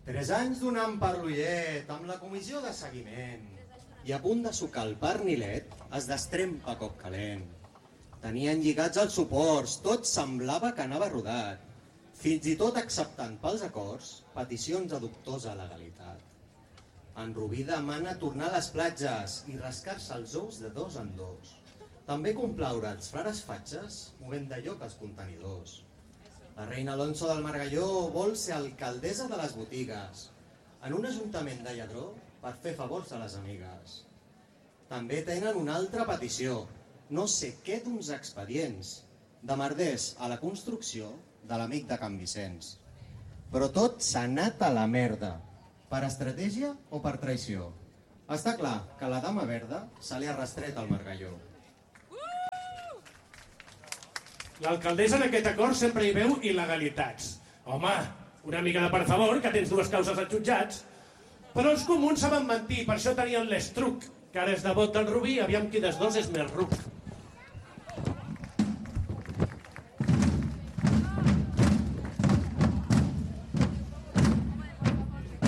3 anys donant per l'ullet amb la comissió de seguiment i a punt de sucar el pernilet es destrempa cop calent. Tenien lligats els suports, tot semblava que anava rodat, fins i tot acceptant pels acords peticions de dubtosa legalitat. En Rubí demana tornar a les platges i rascar-se els ous de 2 en 2. També complaure els frares fatxes movent de lloc els contenidors. La reina Alonso del Margalló vol ser alcaldessa de les botigues en un ajuntament de Lladró per fer favors a les amigues. També tenen una altra petició, no sé què d'uns expedients, de merders a la construcció de l'amic de Can Vicenç. Però tot s'ha anat a la merda, per estratègia o per traïció. Està clar que la dama verda se li ha restret al Margalló. L'alcaldessa en aquest acord sempre hi veu il·legalitats. Home, una mica de per favor, que tens 2 causes als jutjats. Però els comuns saben mentir, per això tenien l'Estruc, que ara és de vot del Rubí, aviam qui dels 2 és més ruc.